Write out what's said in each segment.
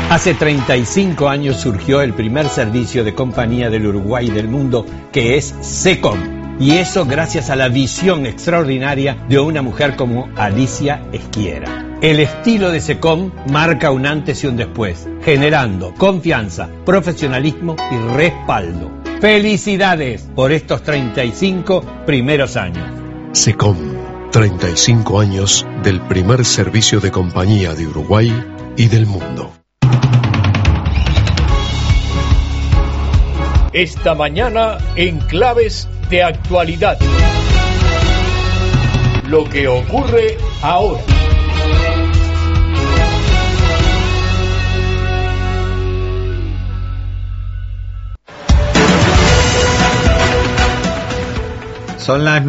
Hace 35 años surgió el primer servicio de compañía del Uruguay y del mundo, que es SECOM. Y eso gracias a la visión extraordinaria de una mujer como Alicia Esquiera. El estilo de SECOM marca un antes y un después, generando confianza, profesionalismo y respaldo. ¡Felicidades por estos 35 primeros años! SECOM, 35 años del primer servicio de compañía de Uruguay y del mundo. Esta mañana en Claves de Actualidad. Lo que ocurre ahora. Son las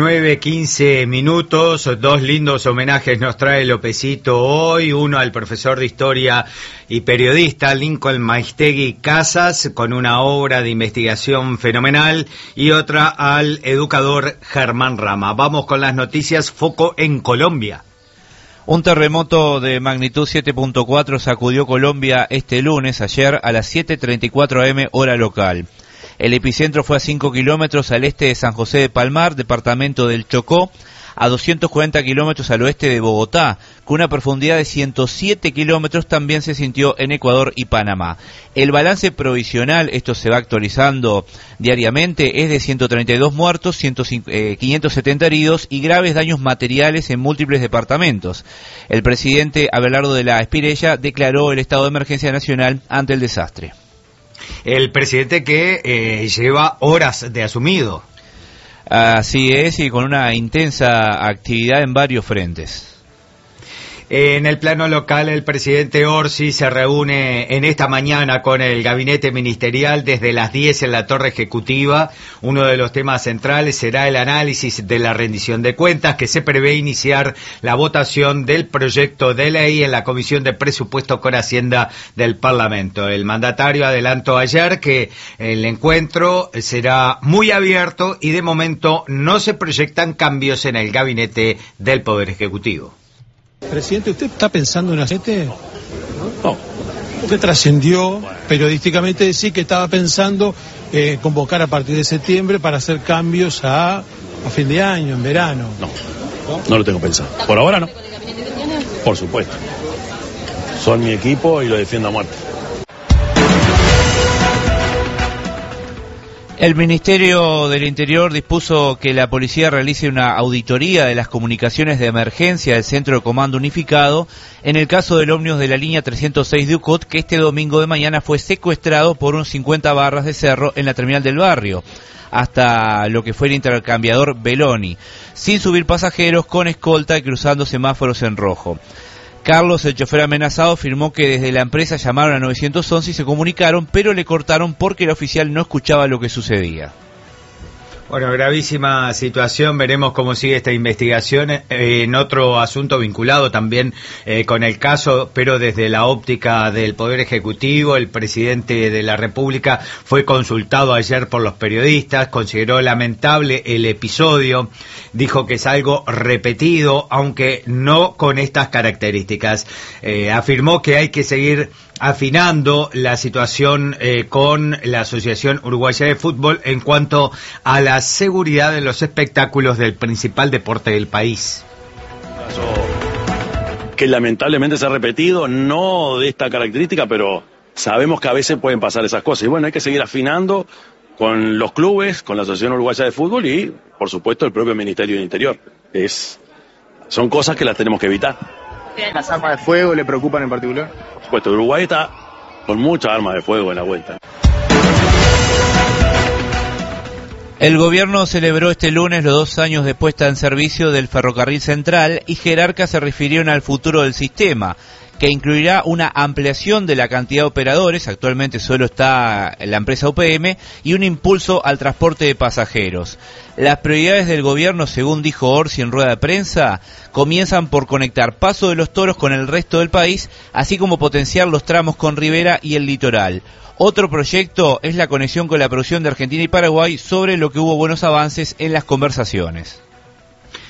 9:15. Dos lindos homenajes nos trae Lopecito hoy. Uno al profesor de Historia y periodista Lincoln Maistegui Casas, con una obra de investigación fenomenal, y otra al educador Germán Rama. Vamos con las noticias. Foco en Colombia. Un terremoto de magnitud 7.4 sacudió Colombia este lunes, ayer, a las 7:34 am hora local. El epicentro fue a 5 kilómetros al este de San José de Palmar, departamento del Chocó, a 240 kilómetros al oeste de Bogotá, con una profundidad de 107 kilómetros. También se sintió en Ecuador y Panamá. El balance provisional, esto se va actualizando diariamente, es de 132 muertos, 570 heridos y graves daños materiales en múltiples departamentos. El presidente Abelardo de la Espirella declaró el estado de emergencia nacional ante el desastre. El presidente que lleva horas de asumido. Así es, y con una intensa actividad en varios frentes. En el plano local, el presidente Orsi se reúne en esta mañana con el gabinete ministerial desde las 10 en la Torre Ejecutiva. Uno de los temas centrales será el análisis de la rendición de cuentas, que se prevé iniciar la votación del proyecto de ley en la Comisión de Presupuesto con Hacienda del Parlamento. El mandatario adelantó ayer que el encuentro será muy abierto y de momento no se proyectan cambios en el gabinete del Poder Ejecutivo. Presidente, ¿usted está pensando en aceite? No. Usted trascendió periodísticamente decir que estaba pensando convocar a partir de septiembre para hacer cambios a fin de año, en verano. No lo tengo pensado. Por ahora no. Por supuesto. Son mi equipo y lo defiendo a muerte. El Ministerio del Interior dispuso que la policía realice una auditoría de las comunicaciones de emergencia del Centro de Comando Unificado en el caso del ómnibus de la línea 306 de UCOT, que este domingo de mañana fue secuestrado por unos 50 barras de cerro en la terminal del barrio, hasta lo que fue el intercambiador Beloni, sin subir pasajeros, con escolta y cruzando semáforos en rojo. Carlos, el chofer amenazado, afirmó que desde la empresa llamaron a 911 y se comunicaron, pero le cortaron porque el oficial no escuchaba lo que sucedía. Bueno, gravísima situación. Veremos cómo sigue esta investigación en otro asunto vinculado también con el caso, pero desde la óptica del Poder Ejecutivo. El presidente de la República fue consultado ayer por los periodistas, consideró lamentable el episodio, dijo que es algo repetido, aunque no con estas características. Afirmó que hay que seguir afinando la situación con la Asociación Uruguaya de Fútbol en cuanto a la seguridad de los espectáculos del principal deporte del país. Que lamentablemente se ha repetido, no de esta característica, pero sabemos que a veces pueden pasar esas cosas. Y bueno, hay que seguir afinando con los clubes, con la Asociación Uruguaya de Fútbol y, por supuesto, el propio Ministerio del Interior. Son cosas que las tenemos que evitar. ¿Las armas de fuego le preocupan en particular? Por supuesto, Uruguay está con muchas armas de fuego en la vuelta. El gobierno celebró este lunes los 2 años de puesta en servicio del Ferrocarril Central y jerarcas se refirieron al futuro del sistema, que incluirá una ampliación de la cantidad de operadores, actualmente solo está la empresa UPM, y un impulso al transporte de pasajeros. Las prioridades del gobierno, según dijo Orsi en rueda de prensa, comienzan por conectar Paso de los Toros con el resto del país, así como potenciar los tramos con Rivera y el litoral. Otro proyecto es la conexión con la producción de Argentina y Paraguay, sobre lo que hubo buenos avances en las conversaciones.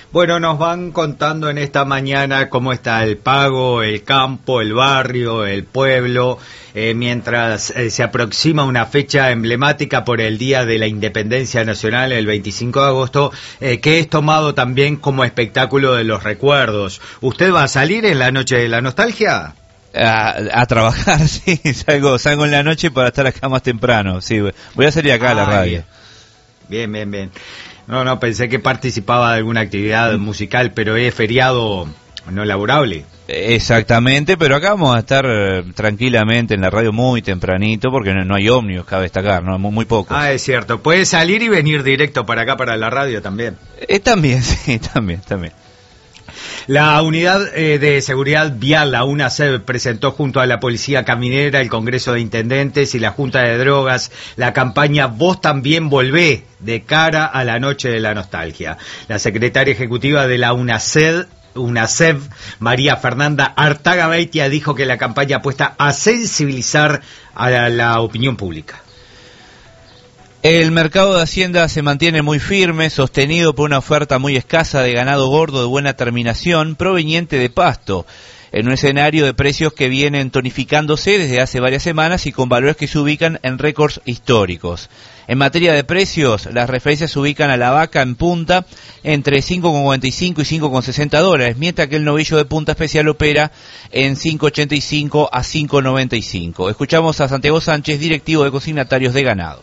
Bueno, nos van contando en esta mañana cómo está el pago, el campo, el barrio, el pueblo, mientras se aproxima una fecha emblemática por el Día de la Independencia Nacional, el 25 de agosto, que es tomado también como espectáculo de los recuerdos. ¿Usted va a salir en la noche de la nostalgia? A trabajar, sí, salgo en la noche para estar acá más temprano, sí, voy a salir acá a la radio. Bien. No, pensé que participaba de alguna actividad musical, pero es feriado no laborable. Exactamente, pero acá vamos a estar tranquilamente en la radio muy tempranito, porque no hay ómnibus, cabe destacar, no muy pocos. Ah, es cierto, puede salir y venir directo para acá, para la radio también. También, sí, también. La Unidad de Seguridad Vial, la UNASEV, presentó junto a la Policía Caminera, el Congreso de Intendentes y la Junta de Drogas la campaña Vos también volvé, de cara a la Noche de la Nostalgia. La secretaria ejecutiva de la UNASEV, María Fernanda Artaga Beitia, dijo que la campaña apuesta a sensibilizar a la opinión pública. El mercado de Hacienda se mantiene muy firme, sostenido por una oferta muy escasa de ganado gordo de buena terminación proveniente de Pasto, en un escenario de precios que vienen tonificándose desde hace varias semanas y con valores que se ubican en récords históricos. En materia de precios, las referencias se ubican a la vaca en punta entre $5,45 y $5,60, mientras que el novillo de punta especial opera en $5,85 a $5,95. Escuchamos a Santiago Sánchez, directivo de consignatarios de ganado.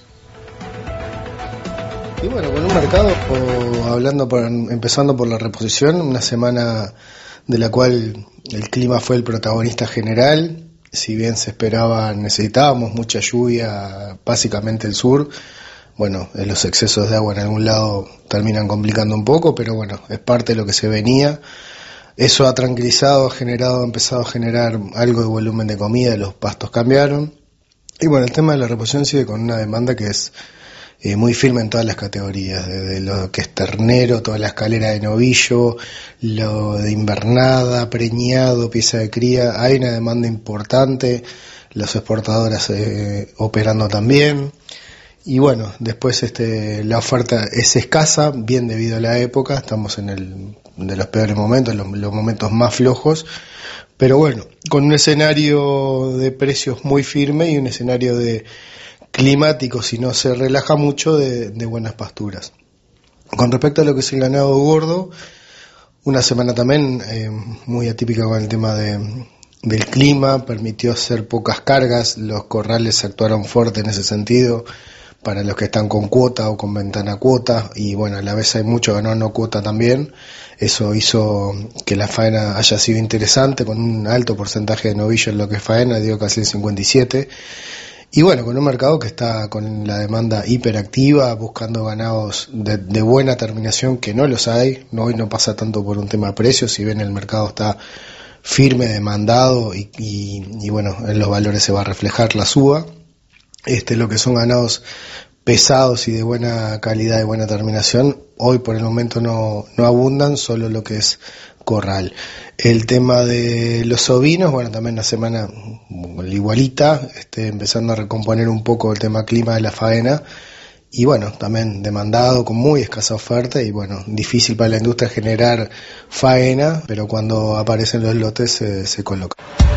Y bueno, con un mercado, empezando por la reposición, una semana de la cual el clima fue el protagonista general. Si bien necesitábamos mucha lluvia, básicamente el sur, bueno, los excesos de agua en algún lado terminan complicando un poco, pero bueno, es parte de lo que se venía. Eso ha tranquilizado, ha empezado a generar algo de volumen de comida, los pastos cambiaron. Y bueno, el tema de la reposición sigue con una demanda que es muy firme en todas las categorías, desde lo que es ternero, toda la escalera de novillo, lo de invernada, preñado, pieza de cría. Hay una demanda importante, las exportadoras operando también. Y bueno, después la oferta es escasa, bien debido a la época, estamos de los peores momentos, los momentos más flojos, pero bueno, con un escenario de precios muy firme y un escenario climático, si no se relaja mucho, de buenas pasturas. Con respecto a lo que es el ganado gordo, una semana también muy atípica con el tema del clima, permitió hacer pocas cargas, los corrales actuaron fuerte en ese sentido, para los que están con cuota o con ventana cuota, y bueno, a la vez hay mucho ganado no cuota también. Eso hizo que la faena haya sido interesante, con un alto porcentaje de novillo en lo que es faena, dio casi el 57%. Y bueno, con un mercado que está con la demanda hiperactiva, buscando ganados de buena terminación, que no los hay. Hoy no pasa tanto por un tema de precios, si bien el mercado está firme, demandado, y bueno, en los valores se va a reflejar la suba. Lo que son ganados pesados y de buena calidad, de buena terminación, hoy por el momento no abundan, solo lo que es corral. El tema de los ovinos, bueno, también una semana igualita, empezando a recomponer un poco el tema clima de la faena, y bueno, también demandado, con muy escasa oferta, y bueno, difícil para la industria generar faena, pero cuando aparecen los lotes se coloca.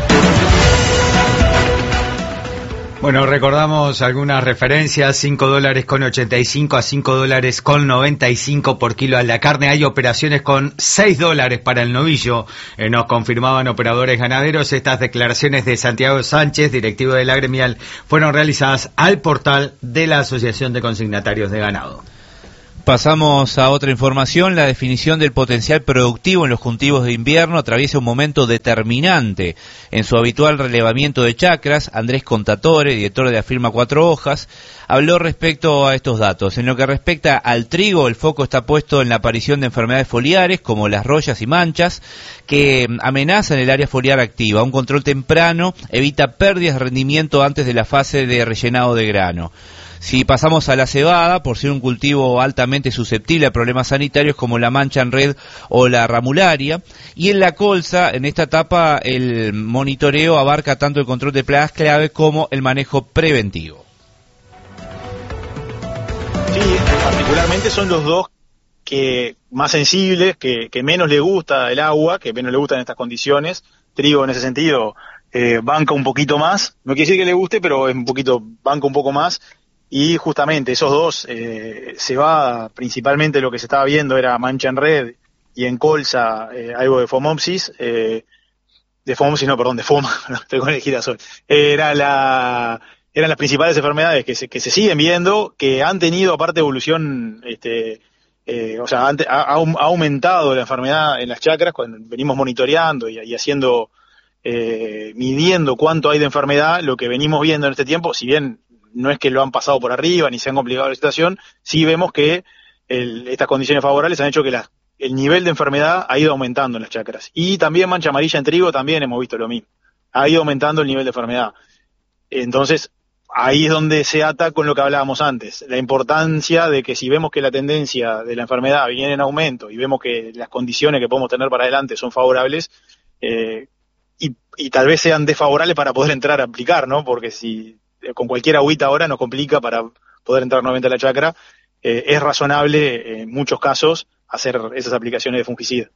Bueno, recordamos algunas referencias: $5.85 a $5.95 por kilo de la carne. Hay operaciones con $6 para el novillo. Nos confirmaban operadores ganaderos. Estas declaraciones de Santiago Sánchez, directivo de la gremial, fueron realizadas al portal de la Asociación de Consignatarios de Ganado. Pasamos a otra información. La definición del potencial productivo en los cultivos de invierno atraviesa un momento determinante. En su habitual relevamiento de chacras, Andrés Contatore, director de la firma Cuatro Hojas, habló respecto a estos datos. En lo que respecta al trigo, el foco está puesto en la aparición de enfermedades foliares como las rollas y manchas que amenazan el área foliar activa. Un control temprano evita pérdidas de rendimiento antes de la fase de rellenado de grano. Si pasamos a la cebada, por ser un cultivo altamente susceptible a problemas sanitarios como la mancha en red o la ramularia, y en la colza, en esta etapa, el monitoreo abarca tanto el control de plagas clave como el manejo preventivo. Sí, particularmente son los dos que más sensibles, que menos le gusta el agua, que menos le gusta en estas condiciones. Trigo en ese sentido banca un poquito más, no quiere decir que le guste, pero es banca un poco más, y justamente esos dos se va, principalmente lo que se estaba viendo era mancha en red y en colza algo de Phomopsis, de Foma, estoy con el girasol, eran las principales enfermedades que se siguen viendo, que han tenido aparte evolución, ha aumentado la enfermedad en las chacras cuando venimos monitoreando y haciendo, midiendo cuánto hay de enfermedad. Lo que venimos viendo en este tiempo, si bien no es que lo han pasado por arriba ni se han complicado la situación, sí vemos que estas condiciones favorables han hecho que el nivel de enfermedad ha ido aumentando en las chacras. Y también mancha amarilla en trigo también hemos visto lo mismo, ha ido aumentando el nivel de enfermedad. Entonces ahí es donde se ata con lo que hablábamos antes, la importancia de que si vemos que la tendencia de la enfermedad viene en aumento y vemos que las condiciones que podemos tener para adelante son favorables, y tal vez sean desfavorables para poder entrar a aplicar, ¿no? Porque si con cualquier agüita ahora nos complica para poder entrar nuevamente a la chacra, es razonable en muchos casos hacer esas aplicaciones de fungicida.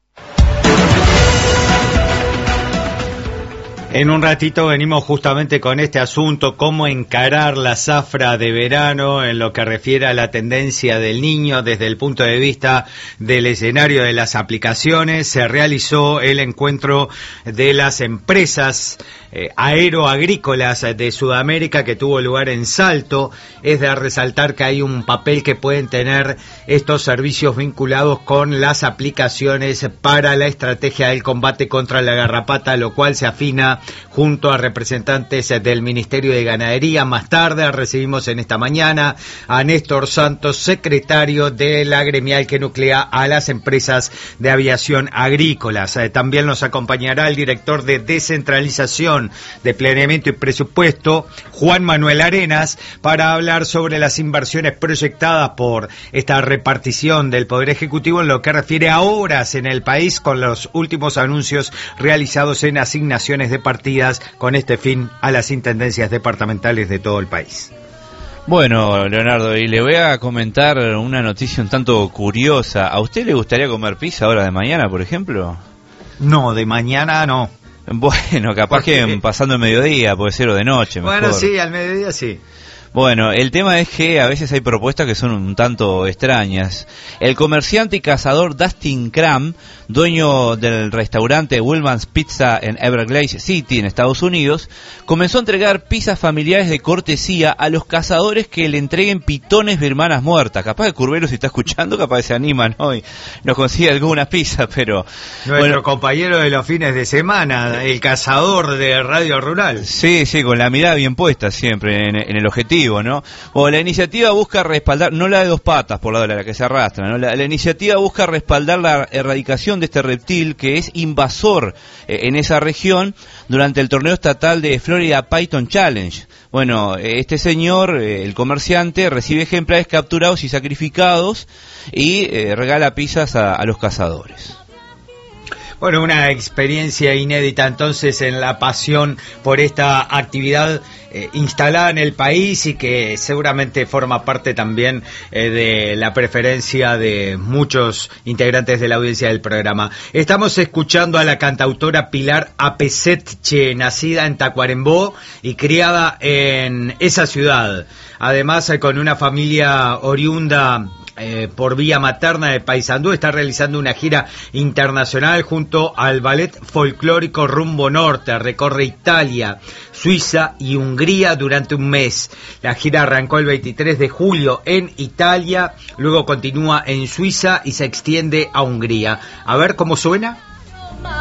En un ratito venimos justamente con este asunto, cómo encarar la zafra de verano en lo que refiere a la tendencia del niño desde el punto de vista del escenario de las aplicaciones. Se realizó el encuentro de las empresas aeroagrícolas de Sudamérica que tuvo lugar en Salto. Es de resaltar que hay un papel que pueden tener estos servicios vinculados con las aplicaciones para la estrategia del combate contra la garrapata, lo cual se afina junto a representantes del Ministerio de Ganadería. Más tarde recibimos en esta mañana a Néstor Santos, secretario de la gremial que nuclea a las empresas de aviación agrícolas. También nos acompañará el director de descentralización, de planeamiento y presupuesto, Juan Manuel Arenas, para hablar sobre las inversiones proyectadas por esta repartición del Poder Ejecutivo en lo que refiere a obras en el país, con los últimos anuncios realizados en asignaciones de partidas con este fin a las intendencias departamentales de todo el país. Bueno, Leonardo, y le voy a comentar una noticia un tanto curiosa. ¿A usted le gustaría comer pizza ahora de mañana, por ejemplo? No, de mañana no. Bueno, capaz que pasando el mediodía, puede ser, o de noche mejor. Bueno, sí, al mediodía sí. Bueno, el tema es que a veces hay propuestas que son un tanto extrañas. El comerciante y cazador Dustin Cram, dueño del restaurante Willman's Pizza en Everglades City, en Estados Unidos, comenzó a entregar pizzas familiares de cortesía a los cazadores que le entreguen pitones birmanas muertas. Capaz que Curbelo, si está escuchando, capaz que se anima, ¿no? Y nos consigue algunas pizzas, pero... Nuestro compañero de los fines de semana, el cazador de Radio Rural. Sí, con la mirada bien puesta siempre en el objetivo, ¿no? Bueno, la iniciativa busca respaldar, no la de dos patas por la que se arrastra, ¿no? La iniciativa busca respaldar la erradicación de este reptil que es invasor en esa región durante el torneo estatal de Florida Python Challenge. Bueno, este señor, el comerciante, recibe ejemplares capturados y sacrificados y regala pizzas a los cazadores. Bueno, una experiencia inédita entonces en la pasión por esta actividad instalada en el país y que seguramente forma parte también de la preferencia de muchos integrantes de la audiencia del programa. Estamos escuchando a la cantautora Pilar Apesetche, nacida en Tacuarembó y criada en esa ciudad. Además, con una familia oriunda por vía materna de Paysandú, está realizando una gira internacional junto al ballet folclórico Rumbo Norte. Recorre Italia, Suiza y Hungría durante un mes. La gira arrancó el 23 de julio en Italia, luego continúa en Suiza y se extiende a Hungría. A ver cómo suena.